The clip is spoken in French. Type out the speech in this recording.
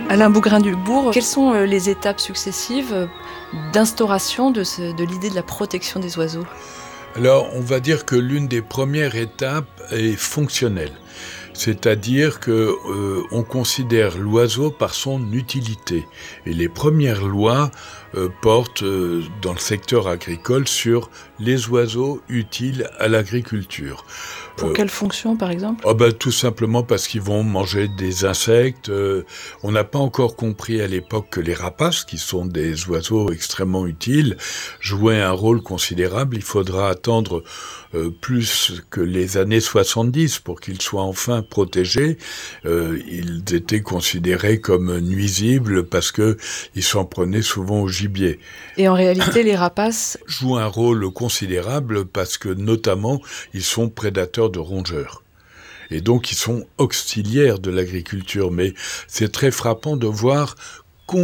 Alain Bougrain-Dubourg, quelles sont les étapes successives d'instauration de l'idée de la protection des oiseaux ? Alors, on va dire que l'une des premières étapes est fonctionnelle. C'est-à-dire que on considère l'oiseau par son utilité. Et les premières lois portent dans le secteur agricole sur les oiseaux utiles à l'agriculture. Pour quelle fonction, par exemple ? Tout simplement parce qu'ils vont manger des insectes. On n'a pas encore compris à l'époque que les rapaces, qui sont des oiseaux extrêmement utiles, jouaient un rôle considérable. Il faudra attendre plus que les années 70 pour qu'ils soient enfin protégés. Ils étaient considérés comme nuisibles parce que ils s'en prenaient souvent au gibier. Et en réalité, les rapaces jouent un rôle considérable parce que notamment ils sont prédateurs de rongeurs. Et donc, ils sont auxiliaires de l'agriculture. Mais c'est très frappant de voir